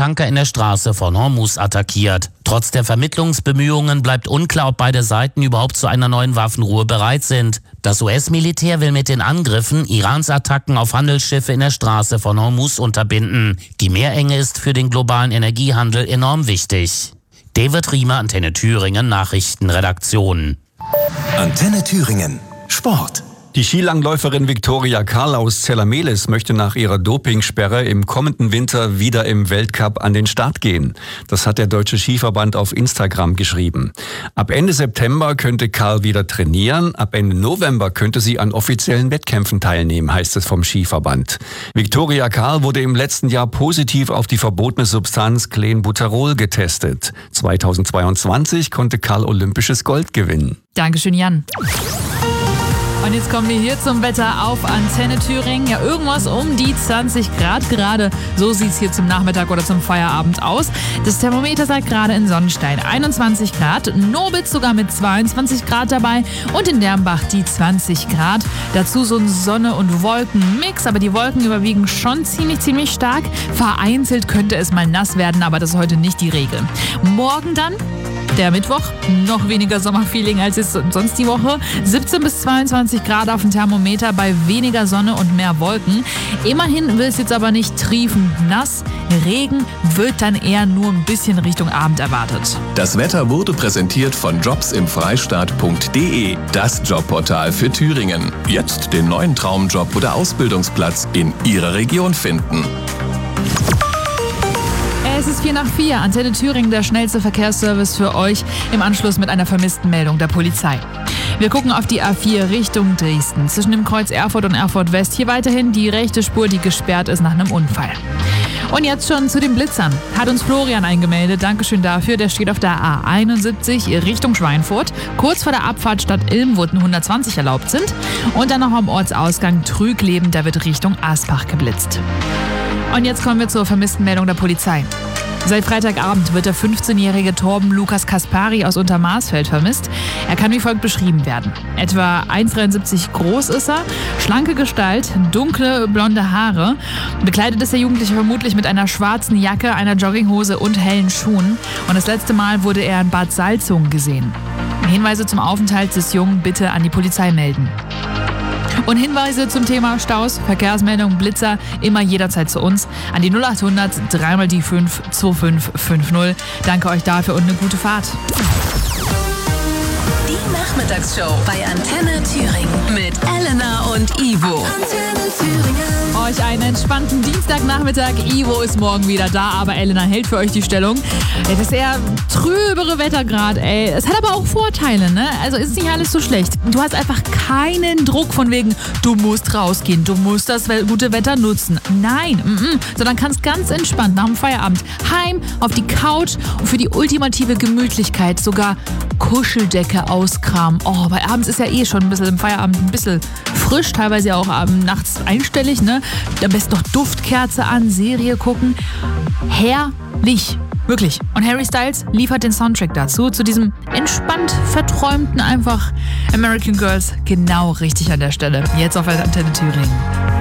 Tanker in der Straße von Hormuz attackiert. Trotz der Vermittlungsbemühungen bleibt unklar, ob beide Seiten überhaupt zu einer neuen Waffenruhe bereit sind. Das US-Militär will mit den Angriffen Irans Attacken auf Handelsschiffe in der Straße von Hormuz unterbinden. Die Meerenge ist für den globalen Energiehandel enorm wichtig. David Riemer, Antenne Thüringen, Nachrichtenredaktion. Antenne Thüringen, Sport. Die Skilangläuferin Viktoria Karl aus Zella-Mehlis möchte nach ihrer Dopingsperre im kommenden Winter wieder im Weltcup an den Start gehen. Das hat der Deutsche Skiverband auf Instagram geschrieben. Ab Ende September könnte Karl wieder trainieren. Ab Ende November könnte sie an offiziellen Wettkämpfen teilnehmen, heißt es vom Skiverband. Viktoria Karl wurde im letzten Jahr positiv auf die verbotene Substanz Clenbuterol getestet. 2022 konnte Karl olympisches Gold gewinnen. Dankeschön, Jan. Und jetzt kommen wir hier zum Wetter auf Antenne Thüringen. Ja, irgendwas um die 20 Grad gerade. So sieht es hier zum Nachmittag oder zum Feierabend aus. Das Thermometer sagt gerade in Sonnenstein 21 Grad. Nobitz sogar mit 22 Grad dabei. Und in Dernbach die 20 Grad. Dazu so ein Sonne- und Wolkenmix. Aber die Wolken überwiegen schon ziemlich stark. Vereinzelt könnte es mal nass werden, aber das ist heute nicht die Regel. Morgen dann der Mittwoch, noch weniger Sommerfeeling als jetzt sonst die Woche. 17 bis 22 Grad auf dem Thermometer bei weniger Sonne und mehr Wolken. Immerhin wird es jetzt aber nicht triefend nass. Regen wird dann eher nur ein bisschen Richtung Abend erwartet. Das Wetter wurde präsentiert von jobsimfreistaat.de, das Jobportal für Thüringen. Jetzt den neuen Traumjob oder Ausbildungsplatz in Ihrer Region finden. Es ist 3:04, Antenne Thüringen, der schnellste Verkehrsservice für euch im Anschluss mit einer vermissten Meldung der Polizei. Wir gucken auf die A4 Richtung Dresden. Zwischen dem Kreuz Erfurt und Erfurt West hier weiterhin die rechte Spur, die gesperrt ist nach einem Unfall. Und jetzt schon zu den Blitzern. Hat uns Florian eingemeldet. Dankeschön dafür. Der steht auf der A71 Richtung Schweinfurt. Kurz vor der Abfahrt Stadt Ilmwurden 120 erlaubt sind. Und dann noch am Ortsausgang Trügleben. Da wird Richtung Aspach geblitzt. Und jetzt kommen wir zur vermissten Meldung der Polizei. Seit Freitagabend wird der 15-jährige Torben Lukas Kaspari aus Untermarsfeld vermisst. Er kann wie folgt beschrieben werden. Etwa 1,73 groß ist er, schlanke Gestalt, dunkle blonde Haare. Bekleidet ist der Jugendliche vermutlich mit einer schwarzen Jacke, einer Jogginghose und hellen Schuhen. Und das letzte Mal wurde er in Bad Salzungen gesehen. Hinweise zum Aufenthalt des Jungen bitte an die Polizei melden. Und Hinweise zum Thema Staus, Verkehrsmeldungen, Blitzer immer jederzeit zu uns an die 0800 3 die 5 2550. Danke euch dafür und eine gute Fahrt. Die Nachmittagsshow bei Antenne Thüringen mit Elena und Ivo. Antenne Thüringen. Euch einen entspannten Dienstagnachmittag. Ivo ist morgen wieder da, aber Elena hält für euch die Stellung. Das eher trübere Wetter gerade, ey. Es hat aber auch Vorteile, ne? Also ist nicht alles so schlecht. Du hast einfach keinen Druck von wegen, du musst rausgehen, du musst das gute Wetter nutzen. Nein, sondern kannst ganz entspannt nach dem Feierabend heim auf die Couch und für die ultimative Gemütlichkeit sogar Kuscheldecke auskramen. Oh, weil abends ist ja eh schon ein bisschen im Feierabend ein bisschen frisch, teilweise auch nachts einstellig, ne? Am besten noch Duftkerze an, Serie gucken. Herrlich. Wirklich. Und Harry Styles liefert den Soundtrack dazu, zu diesem entspannt verträumten einfach American Girls, genau richtig an der Stelle. Jetzt auf Antenne Thüringen.